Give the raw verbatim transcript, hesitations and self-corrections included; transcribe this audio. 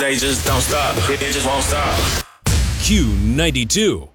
they just don't stop. It just won't stop. Q ninety-two.